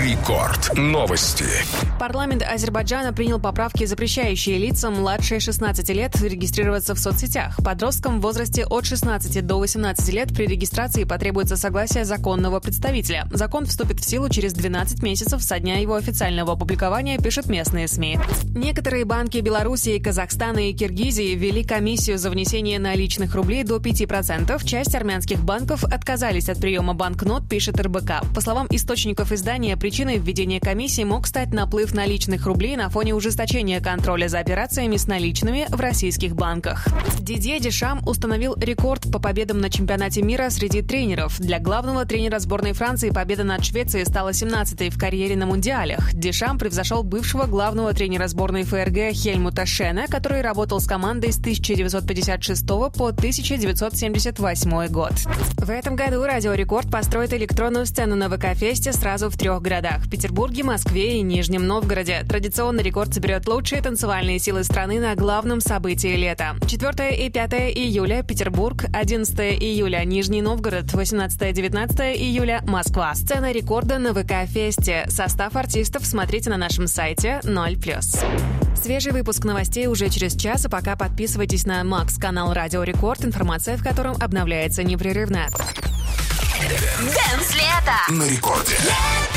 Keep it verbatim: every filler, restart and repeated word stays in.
Рекорд. Новости. Парламент Азербайджана принял поправки, запрещающие лицам младше шестнадцати лет регистрироваться в соцсетях. Подросткам в возрасте от шестнадцати до восемнадцати лет при регистрации потребуется согласие законного представителя. Закон вступит в силу через двенадцать месяцев со дня его официального опубликования, пишут местные СМИ. Некоторые банки Белоруссии, Казахстана и Киргизии ввели комиссию за внесение наличных рублей до пяти процентов. Часть армянских банков отказались от приема банкнот, пишет эр бэ ка. По словам источников издания, причиной введения комиссии мог стать наплыв наличных рублей на фоне ужесточения контроля за операциями с наличными в российских банках. Дидье Дешам установил рекорд по победам на чемпионате мира среди тренеров. Для главного тренера сборной Франции победа над Швецией стала семнадцатой в карьере на мундиалях. Дешам превзошел бывшего главного тренера сборной эф эр гэ Хельмута Шена, который работал с командой с тысяча девятьсот пятьдесят шестого по тысяча девятьсот семьдесят восьмой год. В этом году Радио Рекорд построит электронную сцену на вэ ка-фесте сразу в трех городах – Петербурге, Москве и Нижнем Новгороде. Традиционно Рекорд соберет лучшие танцевальные силы страны на главном событии лета. четвёртого и пятого июля – Петербург, одиннадцатого июля – Нижний Новгород, восемнадцатого-девятнадцатого июля – Москва. Сцена Рекорда на вэ ка-фесте. Состав артистов смотрите на нашем сайте ноль плюс. Свежий выпуск новостей уже через час, а пока подписывайтесь на Макс-канал Радио Рекорд, информация в котором обновляется непрерывно. Дэнс лето На рекорде.